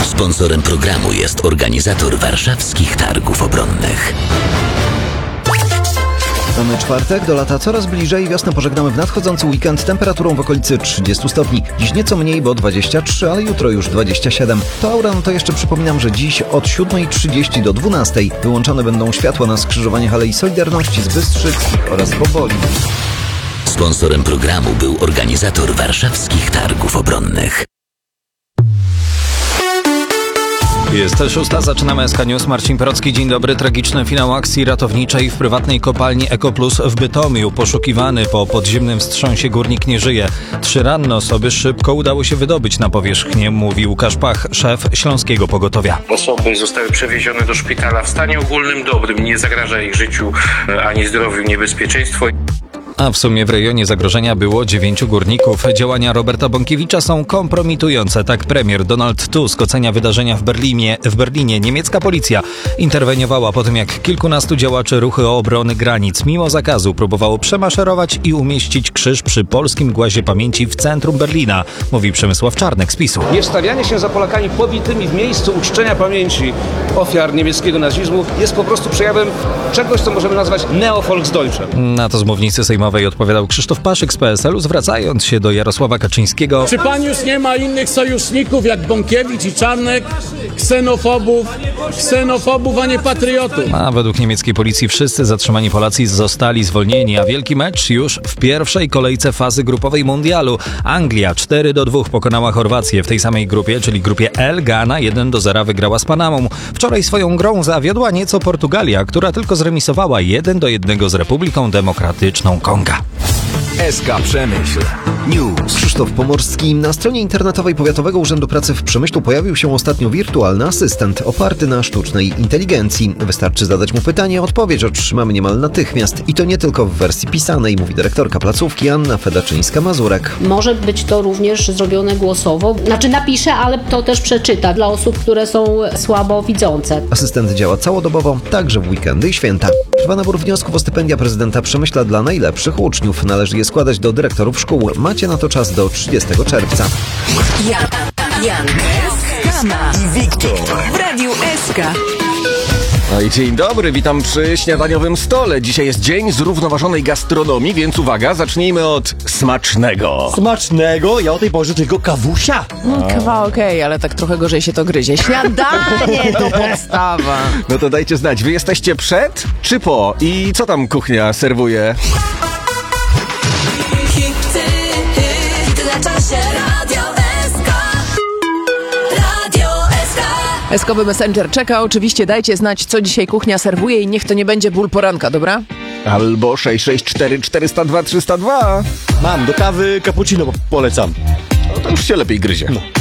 Sponsorem programu jest organizator Warszawskich Targów Obronnych. Mamy czwartek, do lata coraz bliżej. Wiosnę pożegnamy w nadchodzący weekend temperaturą w okolicy 30 stopni. Dziś nieco mniej, bo 23, ale jutro już 27. To aura, no to jeszcze przypominam, że dziś od 7:30 do 12:00 wyłączone będą światła na skrzyżowaniach Alei Solidarności z Bystrzyckich oraz Boboli. Sponsorem programu był organizator Warszawskich Targów Obronnych. Jest 6, zaczynamy SK News. Marcin Perocki, dzień dobry. Tragiczny finał akcji ratowniczej w prywatnej kopalni Ekoplus w Bytomiu. Poszukiwany po podziemnym wstrząsie górnik nie żyje. 3 ranne osoby szybko udało się wydobyć na powierzchnię, mówi Łukasz Pach, szef Śląskiego Pogotowia. Osoby zostały przewiezione do szpitala w stanie ogólnym dobrym. Nie zagraża ich życiu ani zdrowiu niebezpieczeństwo. A w sumie w rejonie zagrożenia było 9 górników. Działania Roberta Bąkiewicza są kompromitujące. Tak premier Donald Tusk ocenia wydarzenia w Berlinie. Niemiecka policja interweniowała po tym, jak kilkunastu działaczy ruchu obrony granic mimo zakazu próbowało przemaszerować i umieścić krzyż przy polskim głazie pamięci w centrum Berlina, mówi Przemysław Czarnek z PiS-u. Niewstawianie się za Polakami pobitymi w miejscu uczczenia pamięci ofiar niemieckiego nazizmu jest po prostu przejawem czegoś, co możemy nazwać neo-Volksdeutschem. Na to z mównicy sejmowej odpowiadał Krzysztof Paszyk z PSL-u, zwracając się do Jarosława Kaczyńskiego. Czy pan już nie ma innych sojuszników jak Bąkiewicz i Czarnek? Ksenofobów, a nie patriotów. A według niemieckiej policji wszyscy zatrzymani Polacy zostali zwolnieni, a wielki mecz już w pierwszej kolejce fazy grupowej mundialu. Anglia 4-2 pokonała Chorwację. W tej samej grupie, czyli grupie L, Ghana 1-0 wygrała z Panamą. Wczoraj swoją grą zawiodła nieco Portugalia, która tylko zremisowała 1-1 z Republiką Demokratyczną Konga. SK Przemyśl News. Krzysztof Pomorski. Na stronie internetowej Powiatowego Urzędu Pracy w Przemyślu pojawił się ostatnio wirtualny asystent oparty na sztucznej inteligencji. Wystarczy zadać mu pytanie, odpowiedź otrzymamy niemal natychmiast. I to nie tylko w wersji pisanej, mówi dyrektorka placówki Anna Fedaczyńska-Mazurek. Może być to również zrobione głosowo. Napisze, ale to też przeczyta dla osób, które są słabowidzące. Asystent działa całodobowo, także w weekendy i święta. Trwa nabór wniosków o stypendia prezydenta Przemyśla dla najlepszych uczniów. Należy je składać do dyrektorów szkół. Macie na to czas do 30 czerwca. Jan, Kama i Wiktor w Radiu SK. No i dzień dobry, witam przy śniadaniowym stole. Dzisiaj jest dzień zrównoważonej gastronomii, więc uwaga, zacznijmy od smacznego. Smacznego? Ja o tej porze tylko kawusia. Kawa okej, ale tak trochę gorzej się to gryzie. Śniadanie to podstawa. No to dajcie znać, wy jesteście przed czy po? I co tam kuchnia serwuje? Eskowy Messenger czeka. Oczywiście dajcie znać, co dzisiaj kuchnia serwuje i niech to nie będzie ból poranka, dobra? Albo 664 402 302. Mam, do kawy cappuccino polecam. No to już się lepiej gryzie. No.